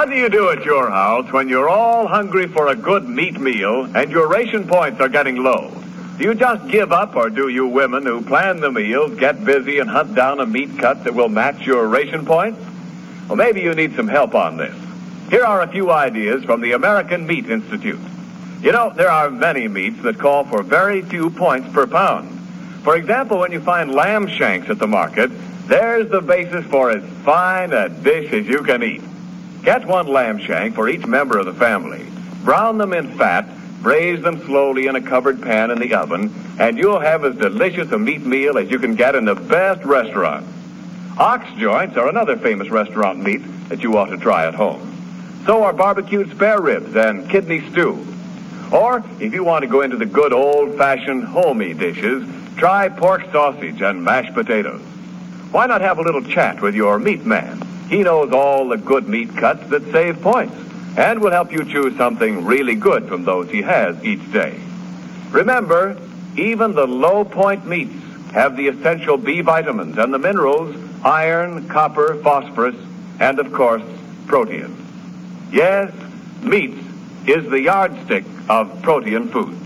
What do you do at your house when you're all hungry for a good meat meal and your ration points are getting low? Do you just give up, or do you women who plan the meals get busy and hunt down a meat cut that will match your ration points? Well, maybe you need some help on this. Here are a few ideas from the American Meat Institute. You know, there are many meats that call for very few points per pound. For example, when you find lamb shanks at the market, there's the basis for as fine a dish as you can eat. Get one lamb shank for each member of the family. Brown them in fat, braise them slowly in a covered pan in the oven, and you'll have as delicious a meat meal as you can get in the best restaurant. Ox joints are another famous restaurant meat that you ought to try at home. So are barbecued spare ribs and kidney stew. Or, if you want to go into the good old-fashioned homey dishes, try pork sausage and mashed potatoes. Why not have a little chat with your meat man? He knows all the good meat cuts that save points and will help you choose something really good from those he has each day. Remember, even the low-point meats have the essential B vitamins and the minerals, iron, copper, phosphorus, and, of course, protein. Yes, meat is the yardstick of protein food.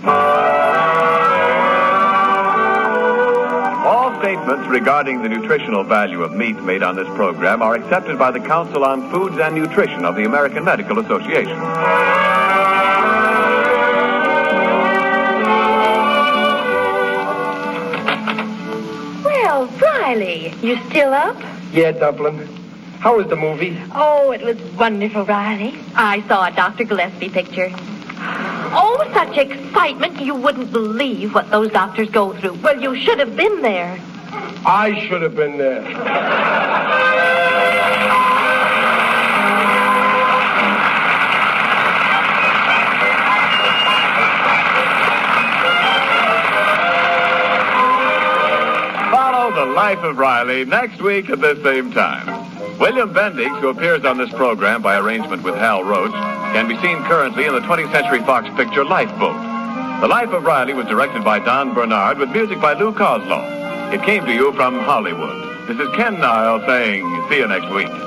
All statements regarding the nutritional value of meat made on this program are accepted by the Council on Foods and Nutrition of the American Medical Association. Well, Riley, you still up? Yeah, Dublin. How was the movie? Oh, it was wonderful, Riley. I saw a Dr. Gillespie picture. Oh, such excitement. You wouldn't believe what those doctors go through. Well, you should have been there. I should have been there. Follow The Life of Riley next week at this same time. William Bendix, who appears on this program by arrangement with Hal Roach, can be seen currently in the 20th Century Fox picture Lifeboat. The Life of Riley was directed by Don Bernard with music by Lou Kozloff. It came to you from Hollywood. This is Ken Niles saying, see you next week.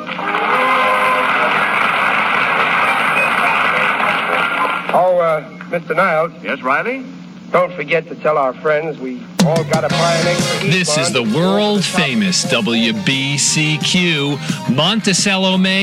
Mr. Niles. Yes, Riley? Don't forget to tell our friends we all got to buy an extra This is the world-famous WBCQ Monticello, Maine.